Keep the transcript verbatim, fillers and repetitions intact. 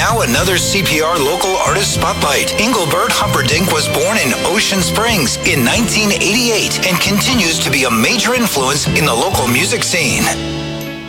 Now another C P R local artist spotlight. Engelbert Humperdinck was born in Ocean Springs in nineteen eighty-eight and continues to be a major influence in the local music scene.